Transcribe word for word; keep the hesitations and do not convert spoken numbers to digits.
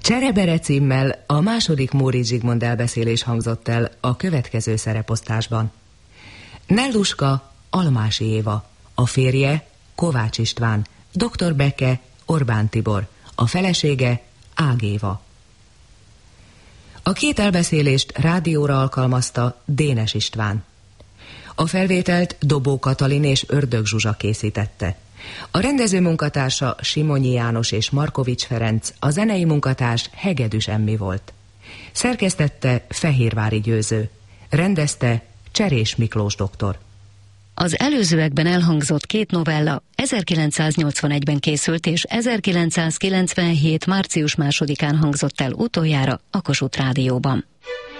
Cserebere címmel a második Móricz Zsigmond elbeszélés hangzott el a következő szereposztásban. Nelluska Almási Éva, a férje Kovács István, doktor Beke Orbán Tibor, a felesége Ág Éva. A két elbeszélést rádióra alkalmazta Dénes István. A felvételt Dobó Katalin és Ördög Zsuzsa készítette. A rendező munkatársa Simonyi János és Markovics Ferenc, a zenei munkatárs Hegedűs Emmi volt. Szerkesztette Fehérvári Győző, rendezte Cserés Miklós doktor. Az előzőekben elhangzott két novella ezerkilencszáznyolcvanegyben készült és ezerkilencszázkilencvenhét. március másodikán hangzott el utoljára a Kossuth Rádióban.